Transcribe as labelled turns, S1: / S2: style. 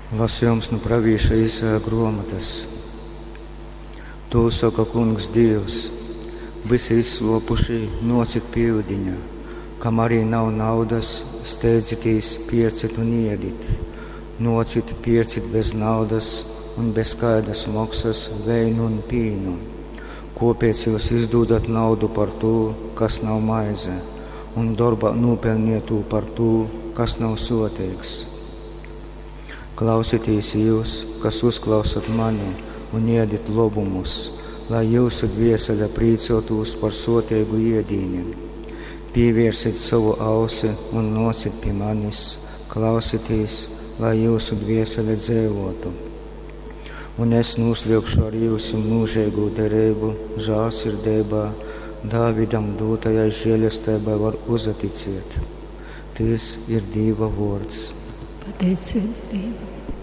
S1: Lasījums no pravīša Īsaja grāmatas. Tu saka kungs Dievs, visi izslopuši nocit pildiņa, kam arī nav naudas, steidzitīs, piercit un iedit. Nocit, piercit bez naudas un bez skaidras maksas veinu un pīnu. Kāpēc jūs izdūdat naudu par to, kas nav maize, un darbā nopelniet to par to, kas nav sotīgs? Klausieties jūs, kas uzklausat mani, un iedit lobumus, lai jūsu dviesele prīcotos par sotīgu iedīni. Pievērsit savu ausi un nocit pie manis, klausieties, lai jūsu dviesele dzīvotu. Un es noslēgšu ar jūsu mūžīgu derību, žēlsirdībā, Dāvidam dotajai žēlastībai var uzticēt. Tas ir Dieva vārds.
S2: Pateicība Dievam.